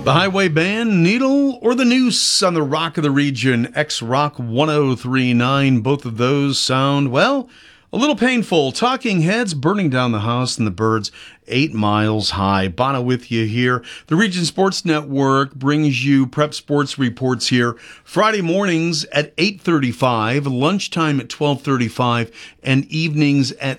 The Highway Band, Needle or the Noose on the Rock of the Region, X-Rock 1039. Both of those sound, well, a little painful. Talking Heads, Burning Down the House, and the Birds, 8 Miles High. Bono with you here. The Region Sports Network brings you Prep Sports Reports here Friday mornings at 8:35, lunchtime at 12:35, and evenings at